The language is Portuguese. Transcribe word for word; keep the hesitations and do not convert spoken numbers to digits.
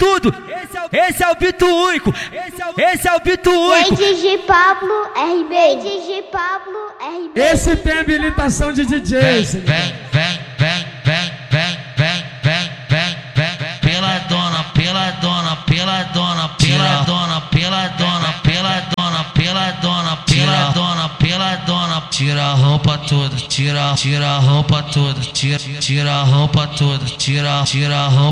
tudo. Esse é o Bito único. Esse é o Bito único. D J Pablo R B. D J Pablo R B. Esse tem habilitação de D J. Vem, vem, vem, vem, vem, vem, vem, vem, vem, vem, pela dona, pela dona, pela dona, pela dona, pela dona, pela dona, pela dona, pela dona, pela dona, tira a roupa toda, tira, tira a roupa toda, tira, tira a roupa toda, tira, tira a roupa